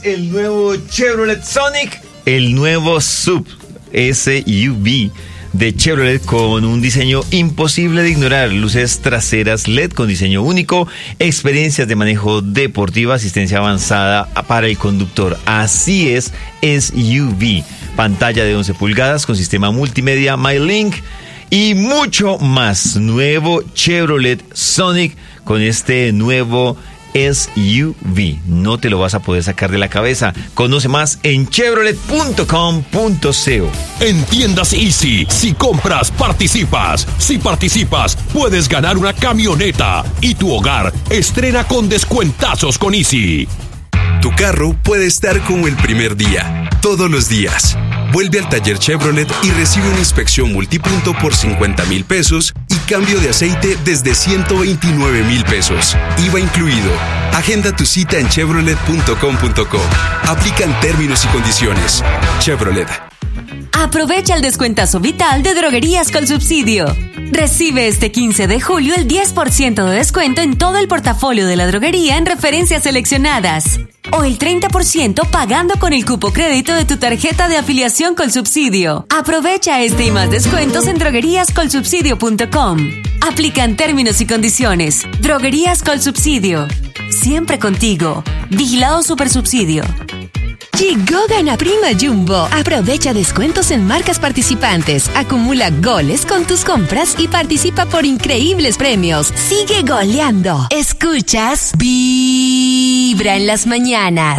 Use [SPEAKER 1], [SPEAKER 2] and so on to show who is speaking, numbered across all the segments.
[SPEAKER 1] el nuevo Chevrolet Sonic, el nuevo SUV de Chevrolet con un diseño imposible de ignorar, luces traseras LED con diseño único, experiencias de manejo deportiva, asistencia avanzada para el conductor. Así es SUV, pantalla de 11 pulgadas con sistema multimedia MyLink y mucho más. Nuevo Chevrolet Sonic con este nuevo SUV. No te lo vas a poder sacar de la cabeza. Conoce más en chevrolet.com.co.
[SPEAKER 2] En Tiendas Easy, si compras, participas. Si participas, puedes ganar una camioneta. Y tu hogar estrena con descuentazos con Easy.
[SPEAKER 3] Tu carro puede estar como el primer día, todos los días. Vuelve al taller Chevrolet y recibe una inspección multipunto por 50,000 pesos y cambio de aceite desde 129,000 pesos. IVA incluido. Agenda tu cita en chevrolet.com.co. Aplican términos y condiciones. Chevrolet.
[SPEAKER 4] Aprovecha el descuentazo vital de Droguerías con Subsidio. Recibe este 15 de julio el 10% de descuento en todo el portafolio de la droguería en referencias seleccionadas. O el 30% pagando con el cupo crédito de tu tarjeta de afiliación con Subsidio. Aprovecha este y más descuentos en drogueríascolsubsidio.com. Aplican términos y condiciones. Droguerías con Subsidio. Siempre contigo. Vigilado Supersubsidio.
[SPEAKER 5] Llegó Gana Prima Jumbo. Aprovecha descuentos en marcas participantes. Acumula goles con tus compras y participa por increíbles premios. Sigue goleando. Escuchas Vibra en las mañanas.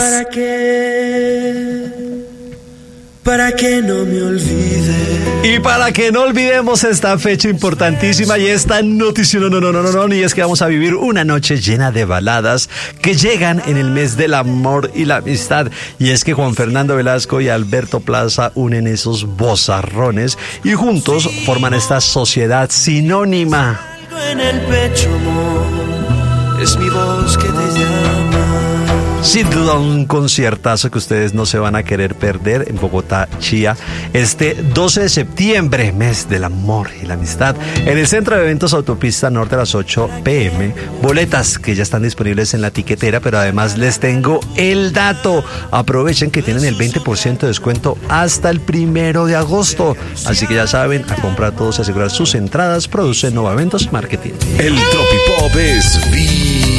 [SPEAKER 6] Para que no me olvide.
[SPEAKER 7] Y para que no olvidemos esta fecha importantísima y esta noticia, y es que vamos a vivir una noche llena de baladas que llegan en el mes del amor y la amistad. Y es que Juan Fernando Velasco y Alberto Plaza unen esos vozarrones y juntos forman esta sociedad sinónima.
[SPEAKER 6] En el pecho, amor, es mi voz que te llama.
[SPEAKER 7] Sin duda un conciertazo que ustedes no se van a querer perder en Bogotá, Chía, este 12 de septiembre, mes del amor y la amistad, en el Centro de Eventos Autopista Norte a las 8 p.m. Boletas que ya están disponibles en la tiquetera, pero además les tengo el dato. Aprovechen que tienen el 20% de descuento hasta el 1 de agosto. Así que ya saben, a comprar todos y asegurar sus entradas. Produce Nova Eventos Marketing.
[SPEAKER 2] El Tropipop es